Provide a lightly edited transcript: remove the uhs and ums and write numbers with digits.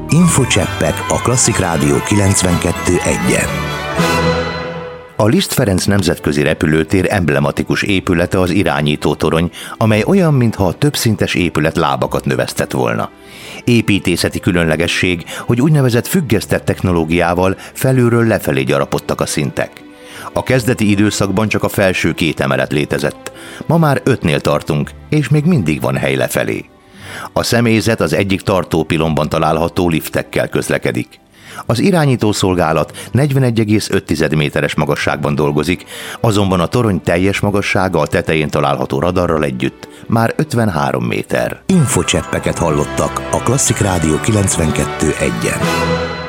Infocseppek a Klasszik Rádió 92.1-en. A Liszt Ferenc nemzetközi repülőtér emblematikus épülete az irányítótorony, amely olyan, mintha a többszintes épület lábakat növesztett volna. Építészeti különlegesség, hogy úgynevezett függesztett technológiával felülről lefelé gyarapodtak a szintek. A kezdeti időszakban csak a felső 2 emelet létezett. Ma már 5-nél tartunk, és még mindig van hely lefelé. A személyzet az egyik tartópilonban található liftekkel közlekedik. Az irányítószolgálat 41,5 méteres magasságban dolgozik, azonban a torony teljes magassága a tetején található radarral együtt már 53 méter. Infocseppeket hallottak a Klasszik Rádió 92.1-en.